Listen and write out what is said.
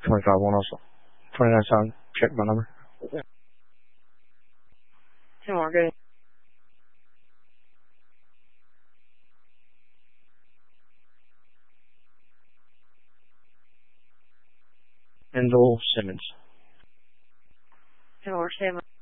25-1 also. 29 sound. Check my number. 10 more, good. Endel Simmons. 10 more, 7.